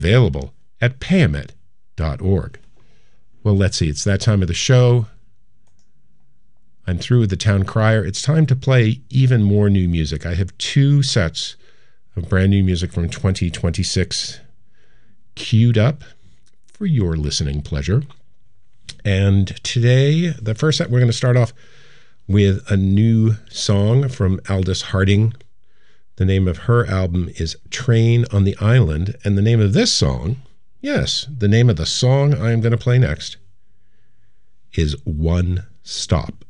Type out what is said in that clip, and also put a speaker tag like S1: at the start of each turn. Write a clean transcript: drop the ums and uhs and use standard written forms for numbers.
S1: available at payamet.org. Well, let's see. It's that time of the show. I'm through with the town crier. It's time to play even more new music. I have 2 sets of brand new music from 2026 queued up for your listening pleasure. And today, the first set, we're going to start off with a new song from Aldous Harding. The name of her album is Train on the Island. And the name of this song, yes, the name of the song I am going to play next is One Stop.